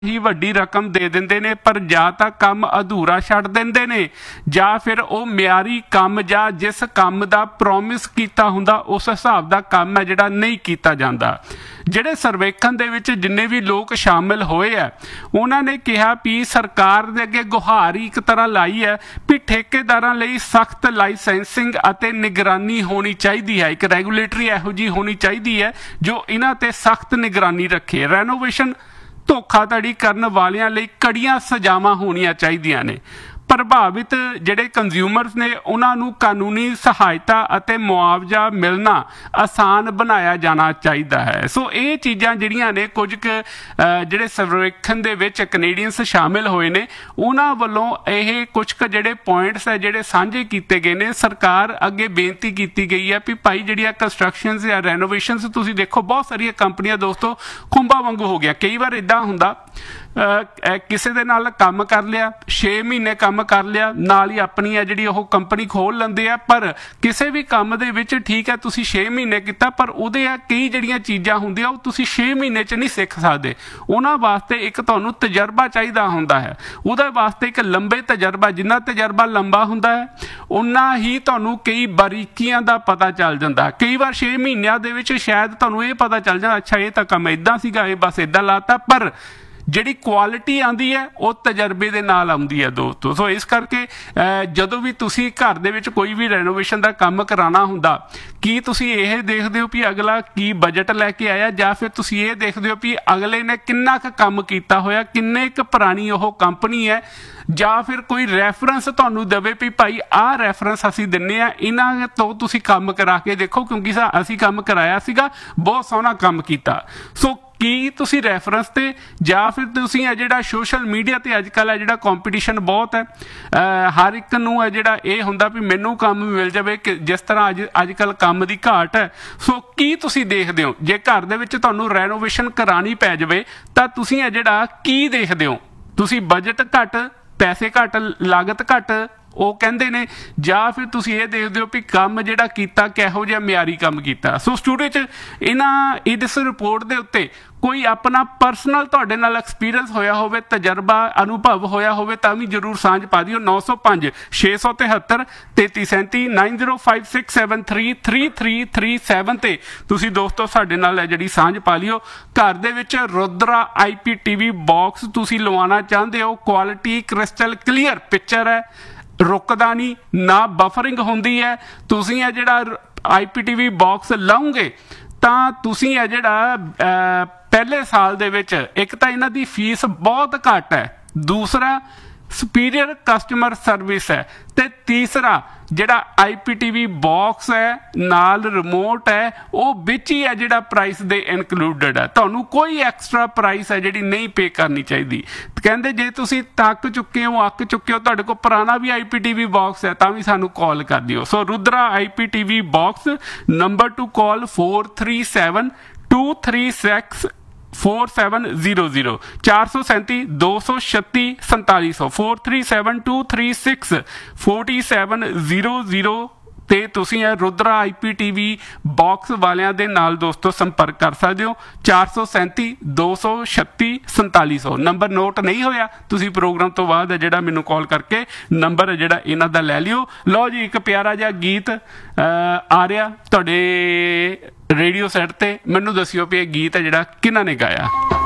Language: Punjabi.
ही वड्डी रकम दे दिंदे ने पर ਜਾਂ ਤਾਂ ਕੰਮ ਅਧੂਰਾ ਛੱਡ ਦਿੰਦੇ ਨੇ ਜਾਂ ਫਿਰ ਉਹ ਮਿਆਰੀ ਕੰਮ ਜਾਂ ਜਿਸ ਕੰਮ ਦਾ ਪ੍ਰੋਮਿਸ ਕੀਤਾ ਹੁੰਦਾ ਉਸ ਹਿਸਾਬ ਦਾ ਕੰਮ ਹੈ ਜਿਹੜਾ ਨਹੀਂ ਕੀਤਾ ਜਾਂਦਾ। ਜਿਹੜੇ ਸਰਵੇਖਣ ਦੇ ਵਿੱਚ ਜਿੰਨੇ ਵੀ ਲੋਕ ਸ਼ਾਮਿਲ ਹੋਏ ਆ ਉਹਨਾਂ ਨੇ ਕਿਹਾ ਵੀ ਸਰਕਾਰ ਦੇ ਅੱਗੇ ਗੁਹਾਰ ਹੀ ਇੱਕ ਤਰ੍ਹਾਂ ਲਾਈ ਹੈ ਵੀ ਠੇਕੇਦਾਰਾਂ ਲਈ ਸਖਤ ਲਾਇਸੈਂਸਿੰਗ ਅਤੇ ਨਿਗਰਾਨੀ ਹੋਣੀ ਚਾਹੀਦੀ ਹੈ। ਇੱਕ ਰੈਗੂਲੇਟਰੀ ਇਹੋ ਜਿਹੀ ਹੋਣੀ ਚਾਹੀਦੀ ਹੈ ਜੋ ਇਹਨਾਂ ਤੇ ਸਖਤ ਨਿਗਰਾਨੀ ਰੱਖੇ। ਰੈਨੋਵੇਸ਼ਨ ਧੋਖਾਧੜੀ ਕਰਨ ਵਾਲਿਆਂ ਲਈ ਕੜੀਆਂ ਸਜ਼ਾਵਾਂ ਹੋਣੀਆਂ ਚਾਹੀਦੀਆਂ ਨੇ। ਪ੍ਰਭਾਵਿਤ ਜਿਹੜੇ ਕੰਜ਼ਿਊਮਰਸ ਨੇ ਉਹਨਾਂ ਨੂੰ ਕਾਨੂੰਨੀ ਸਹਾਇਤਾ ਅਤੇ ਮੁਆਵਜ਼ਾ ਮਿਲਣਾ ਆਸਾਨ ਬਣਾਇਆ ਜਾਣਾ ਚਾਹੀਦਾ ਹੈ। ਸੋ ਇਹ ਚੀਜ਼ਾਂ ਜਿਹੜੀਆਂ ਨੇ ਕੁਝ ਕੁ ਜਿਹੜੇ ਸਰਵੇਖਣ ਦੇ ਵਿੱਚ ਕੈਨੇਡੀਅਨਸ ਸ਼ਾਮਿਲ ਹੋਏ ਨੇ ਉਹਨਾਂ ਵੱਲੋਂ ਇਹ ਕੁਝ ਕੁ ਜਿਹੜੇ ਪੁਆਇੰਟਸ ਹੈ ਜਿਹੜੇ ਸਾਂਝੇ ਕੀਤੇ ਗਏ ਨੇ। ਸਰਕਾਰ ਅੱਗੇ ਬੇਨਤੀ ਕੀਤੀ ਗਈ ਹੈ ਵੀ ਭਾਈ ਜਿਹੜੀਆਂ ਕੰਸਟਰਕਸ਼ਨਸ ਜਾਂ ਰੈਨੋਵੇਸ਼ਨਸ ਤੁਸੀਂ ਦੇਖੋ ਬਹੁਤ ਸਾਰੀਆਂ ਕੰਪਨੀਆਂ ਦੋਸਤੋ ਖੁੰਬਾਂ ਵਾਂਗੂ ਹੋ ਗਿਆ। ਕਈ ਵਾਰ ਇੱਦਾਂ ਹੁੰਦਾ ਕਿਸੇ ਦੇ ਨਾਲ ਕੰਮ ਕਰ ਲਿਆ 6 ਮਹੀਨੇ ਕੰਮ ਕਰ ਲਿਆ ਨਾਲ ਹੀ ਆਪਣੀ ਆ ਜਿਹੜੀ ਉਹ ਕੰਪਨੀ ਖੋਲ ਲੈਂਦੇ ਆ ਪਰ ਕਿਸੇ ਵੀ ਕੰਮ ਦੇ ਵਿੱਚ ਠੀਕ ਹੈ ਤੁਸੀਂ 6 ਮਹੀਨੇ ਕੀਤਾ ਪਰ ਉਹਦੇ ਆ ਕਈ ਜਿਹੜੀਆਂ ਚੀਜ਼ਾਂ ਹੁੰਦੀਆਂ ਉਹ ਤੁਸੀਂ 6 ਮਹੀਨੇ 'ਚ ਨਹੀਂ ਸਿੱਖ ਸਕਦੇ। ਉਹਨਾਂ ਵਾਸਤੇ ਇੱਕ ਤੁਹਾਨੂੰ ਤਜਰਬਾ ਚਾਹੀਦਾ ਹੁੰਦਾ ਹੈ। ਉਹਦੇ ਵਾਸਤੇ ਇੱਕ ਲੰਬੇ ਤਜਰਬਾ ਜਿੰਨਾ ਤਜਰਬਾ ਲੰਬਾ ਹੁੰਦਾ ਹੈ ਉਨਾ ਹੀ ਤੁਹਾਨੂੰ ਕਈ ਬਾਰੀਕੀਆਂ ਦਾ ਪਤਾ ਚੱਲ ਜਾਂਦਾ। ਕਈ ਵਾਰ 6 ਮਹੀਨਿਆਂ ਦੇ ਵਿੱਚ ਸ਼ਾਇਦ ਤੁਹਾਨੂੰ ਇਹ ਪਤਾ ਚੱਲ ਜਾਂਦਾ ਅੱਛਾ ਇਹ ਤਾਂ ਕੰਮ ਇੱਦਾਂ ਸੀਗਾ ਇਹ ਬਸ ਇੱਦਾਂ ਲਾਤਾ ਪਰ ਜਿਹੜੀ ਕੁਆਲਿਟੀ ਆਉਂਦੀ ਹੈ ਉਹ ਤਜਰਬੇ ਦੇ ਨਾਲ ਆਉਂਦੀ ਹੈ ਦੋਸਤੋ। ਸੋ ਇਸ ਕਰਕੇ ਜਦੋਂ ਵੀ ਤੁਸੀਂ ਘਰ ਦੇ ਵਿੱਚ ਕੋਈ ਵੀ ਰੈਨੋਵੇਸ਼ਨ ਦਾ ਕੰਮ ਕਰਾਉਣਾ ਹੁੰਦਾ ਕੀ ਤੁਸੀਂ ਇਹ ਦੇਖਦੇ ਹੋ ਵੀ ਅਗਲਾ ਕੀ ਬਜਟ ਲੈ ਕੇ ਆਇਆ ਜਾਂ ਫਿਰ ਤੁਸੀਂ ਇਹ ਦੇਖਦੇ ਹੋ ਵੀ ਅਗਲੇ ਨੇ ਕਿੰਨਾ ਕੁ ਕੰਮ ਕੀਤਾ ਹੋਇਆ ਕਿੰਨੇ ਕੁ ਪੁਰਾਣੀ ਉਹ ਕੰਪਨੀ ਹੈ ਜਾਂ ਫਿਰ ਕੋਈ ਰੈਫਰੈਂਸ ਤੁਹਾਨੂੰ ਦੇਵੇ ਵੀ ਭਾਈ ਆਹ ਰੈਫਰੈਂਸ ਅਸੀਂ ਦਿੰਦੇ ਹਾਂ ਇਹਨਾਂ ਤੋਂ ਤੁਸੀਂ ਕੰਮ ਕਰਾ ਕੇ ਦੇਖੋ ਕਿਉਂਕਿ ਅਸੀਂ ਕੰਮ ਕਰਾਇਆ ਸੀਗਾ ਬਹੁਤ ਸੋਹਣਾ ਕੰਮ ਕੀਤਾ। ਸੋ ਕੀ ਤੁਸੀਂ ਰੈਫਰੈਂਸ 'ਤੇ ਜਾਂ ਫਿਰ ਤੁਸੀਂ ਹੈ ਜਿਹੜਾ ਸੋਸ਼ਲ ਮੀਡੀਆ 'ਤੇ ਅੱਜ ਕੱਲ੍ਹ ਹੈ ਜਿਹੜਾ ਕੰਪੀਟੀਸ਼ਨ ਬਹੁਤ ਹੈ ਹਰ ਇੱਕ ਨੂੰ ਹੈ ਜਿਹੜਾ ਇਹ ਹੁੰਦਾ ਵੀ ਮੈਨੂੰ ਕੰਮ ਮਿਲ ਜਾਵੇ ਕਿ ਜਿਸ ਤਰ੍ਹਾਂ ਅੱਜ ਕੱਲ੍ਹ ਕੰਮ ਦੀ ਘਾਟ ਹੈ। ਸੋ ਕੀ ਤੁਸੀਂ ਦੇਖਦੇ ਹੋ ਜੇ ਘਰ ਦੇ ਵਿੱਚ ਤੁਹਾਨੂੰ ਰੈਨੋਵੇਸ਼ਨ ਕਰਾਉਣੀ ਪੈ ਜਾਵੇ ਤਾਂ ਤੁਸੀਂ ਹੈ ਜਿਹੜਾ ਕੀ ਦੇਖਦੇ ਹੋ ਤੁਸੀਂ ਬਜਟ ਘੱਟ ਪੈਸੇ ਘੱਟ ਲਾਗਤ ਘੱਟ ਉਹ ਕਹਿੰਦੇ ਨੇ ਜਾਂ ਫਿਰ ਤੁਸੀਂ ਇਹ ਦੇਖਦੇ ਹੋ ਵੀ ਕੰਮ ਜਿਹੜਾ ਕੀਤਾ ਕਿਹੋ ਜਿਹਾ ਮਿਆਰੀ ਕੰਮ ਕੀਤਾ। ਸੋ ਸਟੂਡੀਓ 'ਚ ਇਸ ਰਿਪੋਰਟ ਦੇ ਉੱਤੇ ਕੋਈ ਆਪਣਾ ਪਰਸਨਲ ਤੁਹਾਡੇ ਨਾਲ ਐਕਸਪੀਰੀਅੰਸ ਹੋਇਆ ਹੋਵੇ ਤਜਰਬਾ ਅਨੁਭਵ ਹੋਇਆ ਹੋਵੇ ਤਾਂ ਵੀ ਜ਼ਰੂਰ ਸਾਂਝ ਪਾ ਦਿਓ। 905 673 3337 9056733337 ਤੇ ਤੁਸੀਂ ਦੋਸਤੋ ਸਾਡੇ ਨਾਲ ਹੈ ਜਿਹੜੀ ਸਾਂਝ ਪਾ ਲਿਓ। ਘਰ ਦੇ ਵਿੱਚ ਰੁਦਰਾ IPTV ਬਾਕਸ ਤੁਸੀਂ ਲਵਾਉਣਾ ਚਾਹੁੰਦੇ ਹੋ ਕੁਆਲਿਟੀ ਕ੍ਰਿਸਟਲ ਕਲੀਅਰ ਪਿਕਚਰ ਹੈ ਰੁਕਦਾ ਨਹੀਂ ਨਾ ਬਫਰਿੰਗ ਹੁੰਦੀ ਹੈ। ਤੁਸੀਂ ਇਹ ਜਿਹੜਾ IPTV ਬਾਕਸ ਲਾਉਂਗੇ ਤਾਂ ਤੁਸੀਂ ਇਹ ਜਿਹੜਾ ਪਹਿਲੇ ਸਾਲ ਦੇ ਵਿੱਚ ਇੱਕ ਤਾਂ ਇਹਨਾਂ ਦੀ ਫੀਸ ਬਹੁਤ ਘੱਟ ਹੈ ਦੂਸਰਾ ਸੁਪੀਰੀਅਰ ਕਸਟਮਰ ਸਰਵਿਸ ਹੈ ਤੇ ਤੀਸਰਾ ਜਿਹੜਾ IPTV ਬਾਕਸ ਹੈ ਨਾਲ ਰਿਮੋਟ ਹੈ ਉਹ ਵਿੱਚ ਹੀ ਹੈ ਜਿਹੜਾ ਪ੍ਰਾਈਸ ਦੇ ਇਨਕਲੂਡਡ ਹੈ। ਤੁਹਾਨੂੰ ਕੋਈ ਐਕਸਟਰਾ ਪ੍ਰਾਈਸ ਹੈ ਜਿਹੜੀ ਨਹੀਂ ਪੇ ਕਰਨੀ ਚਾਹੀਦੀ। ਕਹਿੰਦੇ ਜੇ ਤੁਸੀਂ ਥੱਕ ਚੁੱਕੇ ਹੋ ਅੱਕ ਚੁੱਕੇ ਹੋ ਤੁਹਾਡੇ ਕੋਲ ਪੁਰਾਣਾ ਵੀ IPTV ਬਾਕਸ ਹੈ ਤਾਂ ਵੀ ਸਾਨੂੰ ਕਾਲ ਕਰ ਦਿਓ। ਸੋ Rudra IPTV box number two ਕਾਲ 437 236 4700 437 236 4700 437 236 4700 ਤੇ ਤੁਸੀਂ ਇਹ ਰੁਦਰਾ IPTV ਬਾਕਸ ਵਾਲਿਆਂ ਦੇ ਨਾਲ ਦੋਸਤੋ ਸੰਪਰਕ ਕਰ ਸਕਦੇ ਹੋ 437 236 4700 ਨੰਬਰ ਨੋਟ ਨਹੀਂ ਹੋਇਆ ਤੁਸੀਂ ਪ੍ਰੋਗਰਾਮ ਤੋਂ ਬਾਅਦ ਜਿਹੜਾ ਮੈਨੂੰ ਕਾਲ ਕਰਕੇ ਨੰਬਰ ਜਿਹੜਾ ਇਹਨਾਂ ਦਾ ਲੈ ਲਿਓ। ਲਓ ਜੀ ਇੱਕ ਪਿਆਰਾ ਜਿਹਾ ਗੀਤ ਆ ਰਿਹਾ ਤੁਹਾਡੇ ਰੇਡੀਓ ਸੈੱਟ ਤੇ ਮੈਨੂੰ ਦੱਸਿਓ ਵੀ ਇਹ ਗੀਤ ਹੈ ਜਿਹੜਾ ਕਿਹਨਾਂ ਨੇ ਗਾਇਆ।